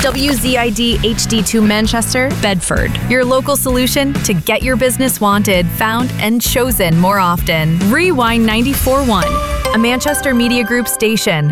WZID HD2 Manchester, Bedford. Your local solution to get your business wanted, found, and chosen more often. Rewind 94.1, a Manchester Media Group station,